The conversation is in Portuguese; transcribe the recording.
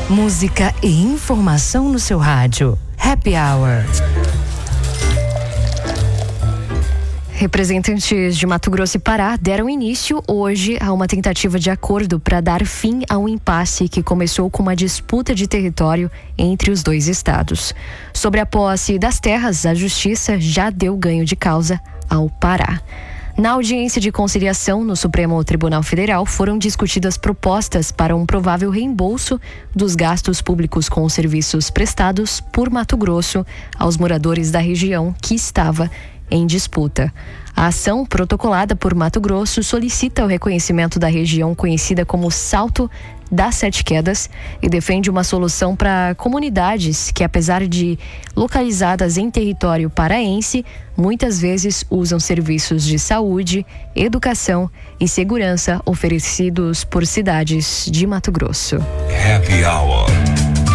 Música e informação no seu rádio. Happy Hour. Representantes de Mato Grosso e Pará deram início hoje a uma tentativa de acordo para dar fim a um impasse que começou com uma disputa de território entre os dois estados. Sobre a posse das terras, a Justiça já deu ganho de causa ao Pará. Na audiência de conciliação no Supremo Tribunal Federal, foram discutidas propostas para um provável reembolso dos gastos públicos com os serviços prestados por Mato Grosso aos moradores da região que estava em disputa. A ação, protocolada por Mato Grosso, solicita o reconhecimento da região conhecida como Salto das Sete Quedas e defende uma solução para comunidades que, apesar de localizadas em território paraense, muitas vezes usam serviços de saúde, educação e segurança oferecidos por cidades de Mato Grosso. Happy Hour.